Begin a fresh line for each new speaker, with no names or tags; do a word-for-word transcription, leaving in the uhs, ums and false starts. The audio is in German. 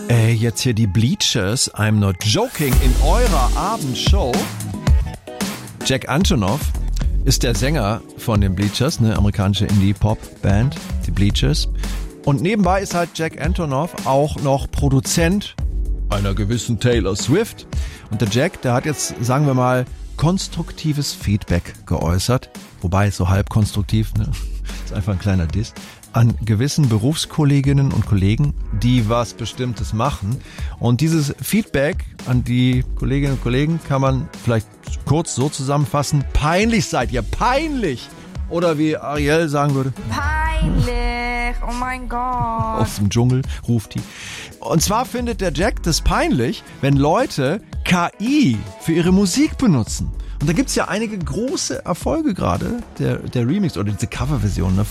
Äh, jetzt hier die Bleachers, I'm Not Joking, in eurer Abendshow. Jack Antonoff ist der Sänger von den Bleachers, eine amerikanische Indie-Pop-Band, die Bleachers. Und nebenbei ist halt Jack Antonoff auch noch Produzent einer gewissen Taylor Swift. Und der Jack, der hat jetzt, sagen wir mal, konstruktives Feedback geäußert. Wobei, so halb konstruktiv, ne? Ist einfach ein kleiner Diss. An gewissen Berufskolleginnen und Kollegen, die was Bestimmtes machen. Und dieses Feedback an die Kolleginnen und Kollegen kann man vielleicht kurz so zusammenfassen. Peinlich seid ihr, peinlich! Oder wie Ariel sagen würde.
Peinlich, oh mein Gott.
Aus dem Dschungel ruft die. Und zwar findet der Jack das peinlich, wenn Leute K I für ihre Musik benutzen. Und da gibt's ja einige große Erfolge gerade, der, der Remix oder diese Coverversion, ne?